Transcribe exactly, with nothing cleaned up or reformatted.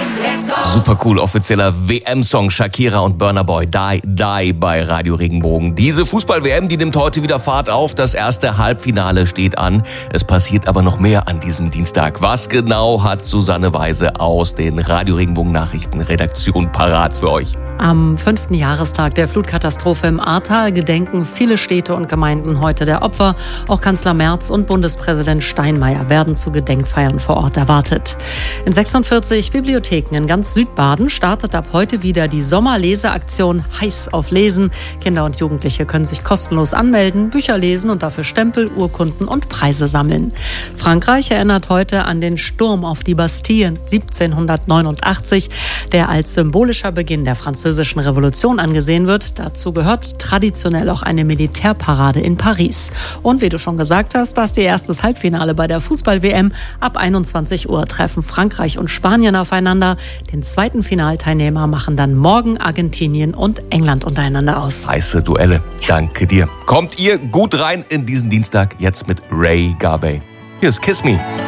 Super cool, offizieller W M-Song Shakira und Burna Boy, Die, Die bei Radio Regenbogen. Diese Fußball-W M, die nimmt heute wieder Fahrt auf. Das erste Halbfinale steht an. Es passiert aber noch mehr an diesem Dienstag. Was genau hat Susanne Weise aus den Radio Regenbogen Nachrichtenredaktionen parat für euch? Am fünften Jahrestag der Flutkatastrophe im Ahrtal gedenken viele Städte und Gemeinden heute der Opfer. Auch Kanzler Merz und Bundespräsident Steinmeier werden zu Gedenkfeiern vor Ort erwartet. In sechsundvierzig Bibliotheken in ganz Südbaden startet ab heute wieder die Sommerleseaktion Heiß auf Lesen. Kinder und Jugendliche können sich kostenlos anmelden, Bücher lesen und dafür Stempel, Urkunden und Preise sammeln. Frankreich erinnert heute an den Sturm auf die Bastille siebzehnhundertneunundachtzig, der als symbolischer Beginn der französischen Revolution angesehen wird. Dazu gehört traditionell auch eine Militärparade in Paris. Und wie du schon gesagt hast, Basti, erstes Halbfinale bei der Fußball-W M. Ab einundzwanzig Uhr treffen Frankreich und Spanien aufeinander. Den zweiten Finalteilnehmer machen dann morgen Argentinien und England untereinander aus. Heiße Duelle. Danke dir. Kommt ihr gut rein in diesen Dienstag jetzt mit Ray Garvey. Hier ist Kiss Me.